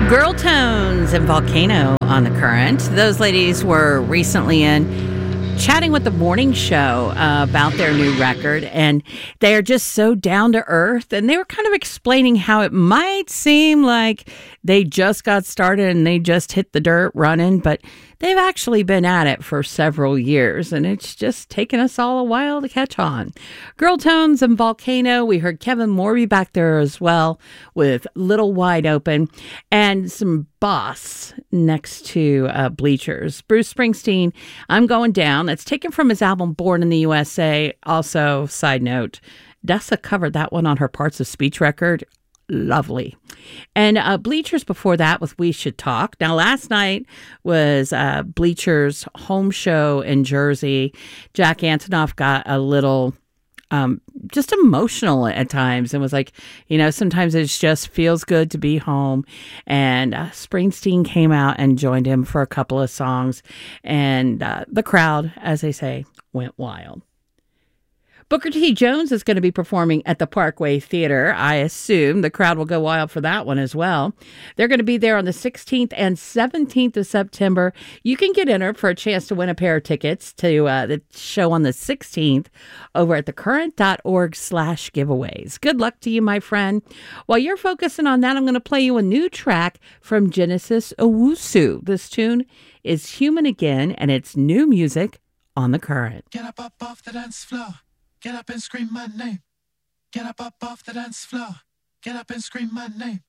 Girl Tones and Volcano on the Current. Those ladies were recently chatting with the morning show about their new record, and they are just so down to earth, and they were kind of explaining how it might seem like they just got started and they just hit the dirt running, but they've actually been at it for several years, and it's just taken us all a while to catch on. Girl Tones and Volcano. We heard Kevin Morby back there as well with Little Wide Open, and some Boss next to Bleachers. Bruce Springsteen, I'm Going Down. That's taken from his album Born in the USA. Also, side note, Dessa covered that one on her Parts of Speech record. Lovely. And Bleachers before that with We Should Talk. Now, last night was Bleachers' home show in Jersey. Jack Antonoff got a little just emotional at times and was like, sometimes it just feels good to be home. And Springsteen came out and joined him for a couple of songs. And the crowd, as they say, went wild. Booker T. Jones is going to be performing at the Parkway Theater. I assume the crowd will go wild for that one as well. They're going to be there on the 16th and 17th of September. You can get in for a chance to win a pair of tickets to the show on the 16th over at thecurrent.org/giveaways. Good luck to you, my friend. While you're focusing on that, I'm going to play you a new track from Genesis Owusu. This tune is Human Again, and it's new music on The Current. Get up off the dance floor. Get up and scream my name. Get up off the dance floor. Get up and scream my name.